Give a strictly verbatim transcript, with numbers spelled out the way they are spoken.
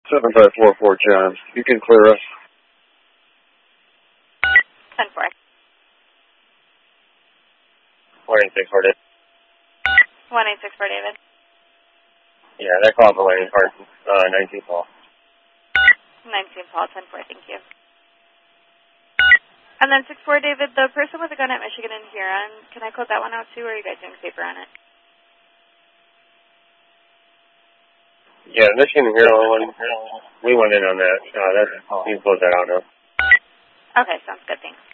seven five four four, John. You can clear us. ten four. one eight six four, David. one eight six four, David. Yeah, that call for Lane Carson, uh, nineteen Paul. nineteen Paul, ten four, thank you. And then six four, David, the person with the gun at Michigan and Huron, can I close that one out too, or are you guys doing paper on it? Yeah, Michigan and Huron, one, we went in on that. Uh, that's, you can close that out now. Okay, sounds good, thanks.